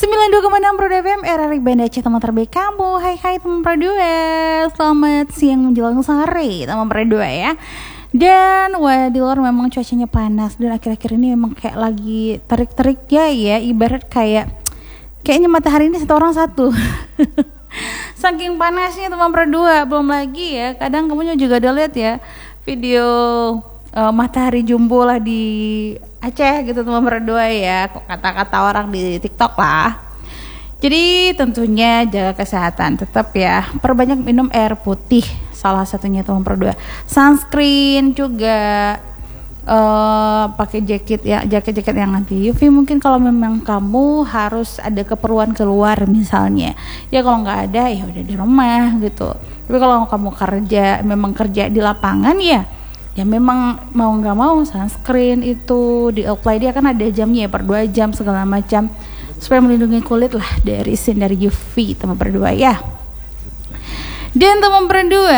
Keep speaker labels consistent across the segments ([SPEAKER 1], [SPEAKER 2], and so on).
[SPEAKER 1] 92,6 Pro FM RRI Banda Aceh, teman terbaik kamu. Hai teman Pro 2. Selamat siang menjelang sore teman Pro 2 ya. Dan di luar memang cuacanya panas. Dan akhir-akhir ini memang kayak lagi terik-terik ya. Ibarat kayaknya matahari ini satu orang satu. Saking panasnya teman Pro 2. Belum lagi ya, kadang kamu juga udah lihat ya video matahari jumbo lah di Aceh gitu teman Pro 2 ya, kata-kata orang di TikTok lah. Jadi tentunya jaga kesehatan tetap ya, perbanyak minum air putih salah satunya teman Pro 2. Sunscreen juga, pakai jaket yang anti UV mungkin kalau memang kamu harus ada keperluan keluar misalnya. Ya kalau nggak ada ya udah di rumah gitu. Tapi kalau kamu memang kerja di lapangan ya memang mau nggak mau sunscreen itu di apply, dia kan ada jamnya ya, per 2 jam segala macam supaya melindungi kulit lah dari sinar UV teman Pro 2 ya. Dan teman Pro 2,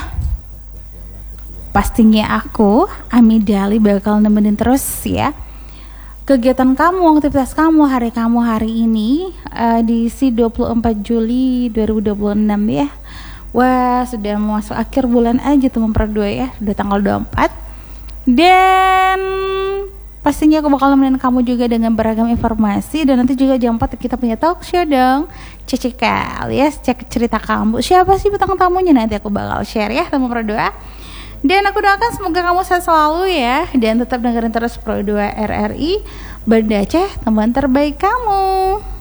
[SPEAKER 1] pastinya aku Amidali bakal nemenin terus ya kegiatan kamu, aktivitas kamu hari ini di 24 Juli 2026 ya. Wah, sudah mau masuk akhir bulan aja teman Pro 2 ya, udah tanggal 24. Dan pastinya aku bakal nemenin kamu juga dengan beragam informasi. Dan nanti juga jam 4 kita punya talk show dong, CCK alias cek cerita kamu. Siapa sih bintang tamunya, nanti aku bakal share ya teman Pro 2. Dan aku doakan semoga kamu sehat selalu ya. Dan tetap dengerin terus Pro 2 RRI Banda Aceh, teman terbaik kamu.